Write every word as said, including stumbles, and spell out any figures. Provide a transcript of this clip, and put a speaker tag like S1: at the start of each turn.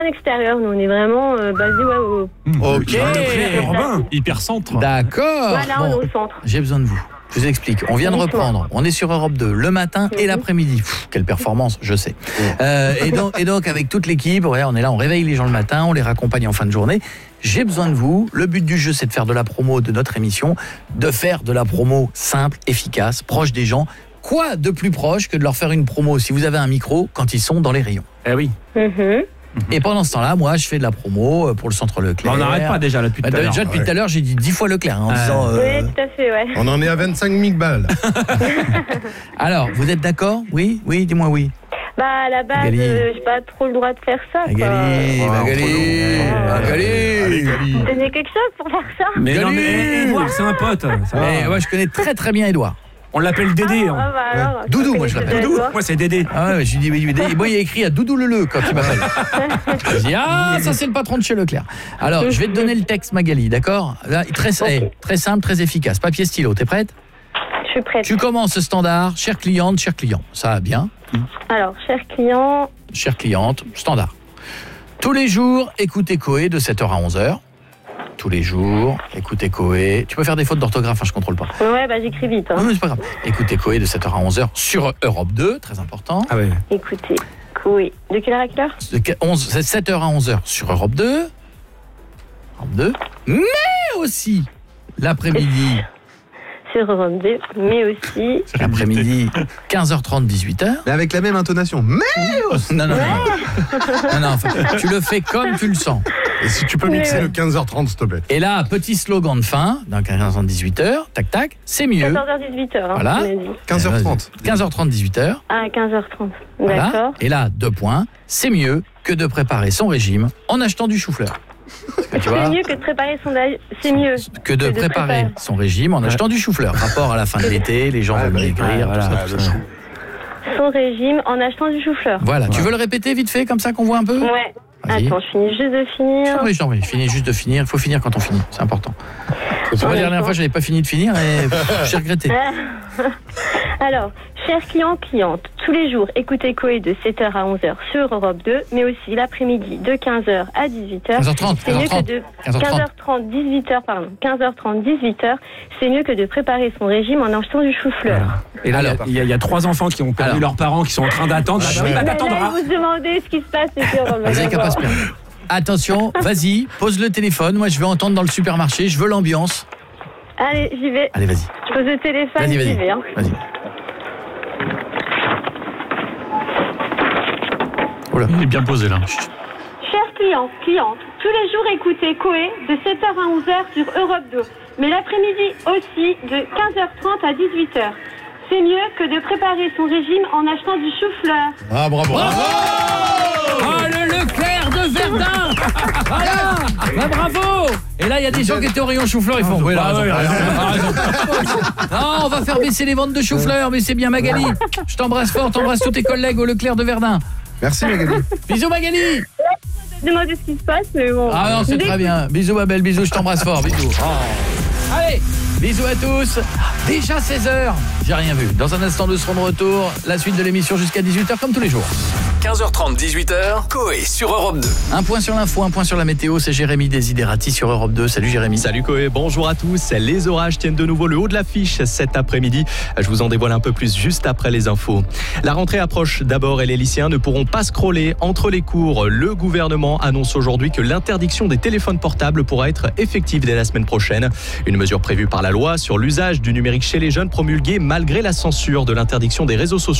S1: à l'extérieur, nous on est vraiment euh, basé ouais, au...
S2: Ok,
S3: Robin, hyper centre.
S2: D'accord.
S1: Voilà, on est au centre.
S2: J'ai besoin de vous. Je vous explique. On vient de reprendre. On est sur Europe deux le matin et l'après-midi. Pff, quelle performance, je sais. Euh, et, donc, et donc, avec toute l'équipe, ouais, on est là, on réveille les gens le matin, on les raccompagne en fin de journée. J'ai besoin de vous. Le but du jeu, c'est de faire de la promo de notre émission, de faire de la promo simple, efficace, proche des gens. Quoi de plus proche que de leur faire une promo si vous avez un micro quand ils sont dans les rayons?
S3: Eh oui.
S1: Mm-hmm.
S2: Et pendant ce temps-là, moi, je fais de la promo pour le centre Leclerc.
S3: On n'arrête pas déjà là depuis
S2: bah,
S3: tout à l'heure.
S2: Déjà depuis
S3: ouais.
S2: tout à l'heure, j'ai dit dix fois Leclerc hein, en
S3: euh...
S2: disant. Euh...
S1: Oui, tout à fait, ouais.
S4: On en est à vingt-cinq mille balles.
S2: Alors, vous êtes d'accord? Oui, oui, dis-moi oui.
S1: Bah à la base, euh, j'ai pas trop le droit de faire ça.
S2: Magali,
S1: quoi.
S2: Magali, Magali,
S4: Magali.
S1: Vous donnez quelque chose pour faire ça?
S3: Mais non, mais Edouard, c'est un pote. Ça
S2: mais, ouais, je connais très très bien Edouard.
S3: On l'appelle Dédé.
S1: Ah, ah, bah, alors,
S2: Doudou, moi je l'appelle.
S3: Doudou. Moi c'est Dédé.
S2: Ah ouais, je lui dis, mais, mais, moi il a écrit à Doudou Leleu quand il m'appelle. Je dis, ah, ça c'est le patron de chez Leclerc. Alors, je vais te donner le texte, Magali, d'accord? Là, très, okay. très simple, très efficace. Papier, stylo, t'es prête?
S1: Je suis prête.
S2: Tu commences standard, chère cliente, cher client. Ça va bien?
S1: Alors, cher client.
S2: Chère cliente, standard. Tous les jours, écoutez Coé de sept heures à onze heures. Tous les jours, écoutez Coé. Tu peux faire des fautes d'orthographe, hein, je contrôle pas.
S1: Ouais, bah j'écris vite. Hein.
S2: Non, mais c'est pas grave. Écoutez Coé de sept heures à onze heures sur Europe deux, très important.
S3: Ah ouais.
S1: Écoutez Coé. De quelle heure à quelle heure?
S2: De onze, sept heures à onze heures sur Europe deux. Europe deux. Mais aussi l'après-midi.
S1: Sur Europe deux, mais aussi...
S2: L'après-midi, quinze heures trente, dix-huit heures.
S4: Mais avec la même intonation. Mais aussi.
S2: Non, non, non. non, non enfin, tu le fais comme tu le sens.
S4: Et si tu peux mixer
S1: ouais.
S4: le quinze heures trente, s'il te plaît.
S2: Et là, petit slogan de fin, dans quinze heures trente, dix-huit heures, tac, tac, c'est mieux.
S1: quatorze heures, dix-huit heures. Hein,
S2: voilà.
S4: quinze heures trente.
S2: quinze heures trente, dix-huit heures.
S1: Ah, quinze heures trente.
S2: Voilà.
S1: D'accord.
S2: Et là, deux points, c'est mieux que de préparer son régime en achetant du chou-fleur.
S1: C'est mieux que de préparer son âge. C'est mieux
S2: que de, que de préparer, préparer son régime en ouais. achetant du chou-fleur. Rapport à la fin de l'été, les gens
S4: ouais,
S2: veulent maigrir.
S4: Voilà,
S2: ça,
S4: le chou.
S1: Son régime en achetant du chou-fleur.
S2: Voilà. Ouais. Tu veux le répéter vite fait, comme ça qu'on voit un peu?
S1: Ouais. Attends, je finis juste de finir.
S2: Oui, j'en vais. Je finis juste de finir. Il faut finir quand on finit. C'est important. C'est la dernière fois, je n'avais pas fini de finir et j'ai regretté.
S1: Alors, chers clients, clientes, tous les jours, écoutez Coé de sept heures à onze heures sur Europe deux, mais aussi l'après-midi de quinze heures à dix-huit heures.
S2: quinze heures trente,
S1: c'est mieux que de quinze heures trente, dix-huit heures, pardon, quinze heures trente, dix-huit heures, c'est mieux que de préparer son régime en achetant du chou-fleur.
S3: Voilà. Et là, alors, il y, y, y a trois enfants qui ont perdu alors. leurs parents, qui sont en train d'attendre.
S1: Ah, oui, bah, là, vous se demandez ce qui se passe.
S2: Vous n'avez qu'à pas se perdre. Attention, vas-y, pose le téléphone. Moi, je veux entendre dans le supermarché. Je veux l'ambiance.
S1: Allez, j'y vais.
S2: Allez, vas-y.
S1: Je pose le téléphone,
S2: vas-y, vas-y.
S1: j'y vais. Hein.
S2: Vas-y. Oh là.
S3: Il est bien posé, là.
S1: Chers clients, clientes, tous les jours, écoutez Coé de sept heures à onze heures sur Europe deux. Mais l'après-midi aussi, de quinze heures trente à dix-huit heures. C'est mieux que de préparer son régime en achetant du chou-fleur.
S4: Ah, bravo.
S2: Bravo. Oh, le Leclerc de Verdun. Voilà. Bah, bravo. Et là, il y a des gens qui étaient au rayon chou-fleur, ils font... Oui, là, ouais, non, on va faire baisser les ventes de chou-fleur, mais c'est bien Magali. Je t'embrasse fort, t'embrasse tous tes collègues au Leclerc de Verdun.
S4: Merci Magali.
S2: Bisous Magali.
S1: Demandez ce qui se passe, mais bon...
S2: Ah non, c'est très bien. Bisous ma belle, bisous, je t'embrasse fort, bisous. Oh. Allez, bisous à tous. Déjà seize heures, j'ai rien vu. Dans un instant, nous serons de retour. La suite de l'émission jusqu'à dix-huit heures, comme tous les jours.
S5: quinze heures trente, dix-huit heures, Coé sur Europe deux.
S2: Un point sur l'info, un point sur la météo, c'est Jérémy Desiderati sur Europe deux. Salut Jérémy.
S6: Salut Coé, bonjour à tous. Les orages tiennent de nouveau le haut de l'affiche cet après-midi. Je vous en dévoile un peu plus juste après les infos. La rentrée approche d'abord et les lycéens ne pourront pas scroller entre les cours. Le gouvernement annonce aujourd'hui que l'interdiction des téléphones portables pourra être effective dès la semaine prochaine. Une mesure prévue par la loi sur l'usage du numérique chez les jeunes promulguée malgré la censure de l'interdiction des réseaux sociaux.